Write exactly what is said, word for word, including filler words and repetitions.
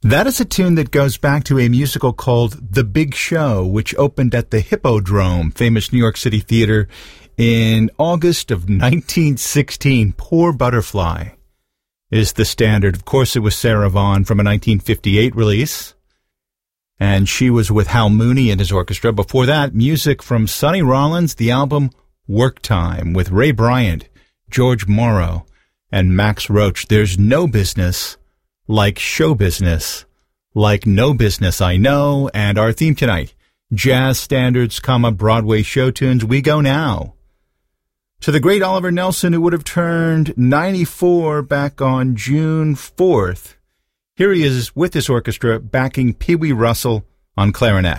That is a tune that goes back to a musical called The Big Show, which opened at the Hippodrome, famous New York City theater, in August of nineteen sixteen. Poor Butterfly is the standard. Of course, it was Sarah Vaughan from a nineteen fifty-eight release, and she was with Hal Mooney and his orchestra. Before that, music from Sonny Rollins, the album Work Time, with Ray Bryant, George Morrow, and Max Roach. There's no business like show business, like no business I know. And our theme tonight, jazz standards, comma, Broadway show tunes. We go now to the great Oliver Nelson, who would have turned ninety-four back on June fourth. Here he is with his orchestra backing Pee Wee Russell on clarinet.